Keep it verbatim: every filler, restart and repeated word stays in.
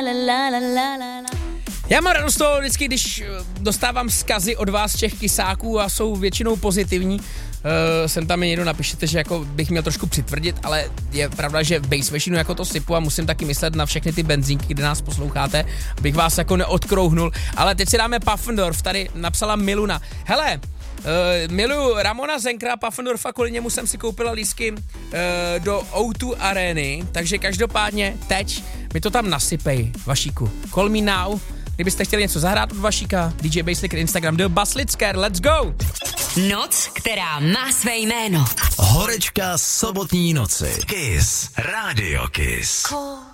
Já mám radost toho vždycky, když dostávám vzkazy od vás těch kysáků a jsou většinou pozitivní. Uh, sem tam mi někdo napíšete, že jako bych měl trošku přitvrdit, ale je pravda, že v Base Machinu jako to sypu a musím taky myslet na všechny ty benzínky, kde nás posloucháte, abych vás jako neodkrouhnul. Ale teď si dáme Pfaffendorf, tady napsala Miluna. Hele, Uh, miluju Ramona Zenkra, Pfaffendorfa, kvůli němu jsem si koupila lístky uh, do ó dva arény, takže každopádně teď mi to tam nasypej, Vašíku. Call me now, kdybyste chtěli něco zahrát od Vašíka, D J Basslicker, Instagram, The Basslicker, let's go! Noc, která má své jméno. Horečka sobotní noci. Kiss, Radio Kiss. Call